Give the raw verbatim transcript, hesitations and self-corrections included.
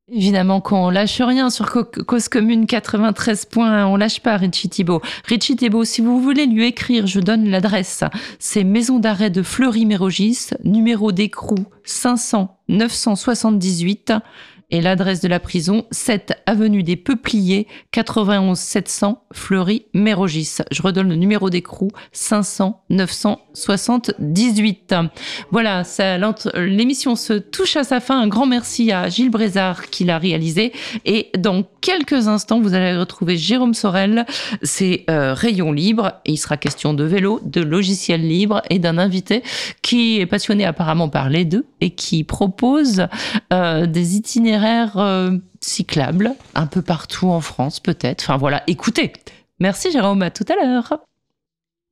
Évidemment qu'on lâche rien sur Co- Cause Commune quatre-vingt-treize points un, on lâche pas Richie Thibault. Richie Thibault, si vous voulez lui écrire, je donne l'adresse. C'est Maison d'arrêt de Fleury-Mérogis, numéro d'écrou cinq cents neuf cent soixante-dix-huit et l'adresse de la prison, sept avenue des Peupliers, quatre-vingt-onze sept cents Fleury-Mérogis. Je redonne le numéro d'écrou, cinq cents neuf cent soixante-dix-huit. Voilà, ça, l'émission se touche à sa fin. Un grand merci à Gilles Brézard qui l'a réalisé. Et dans quelques instants, vous allez retrouver Jérôme Sorel. C'est euh, Rayon Libre. Et il sera question de vélo, de logiciels libres et d'un invité qui est passionné apparemment par les deux et qui propose euh, des itinéraires Euh, cyclables un peu partout en France peut-être. Enfin voilà, écoutez. Merci Jérôme, à tout à l'heure.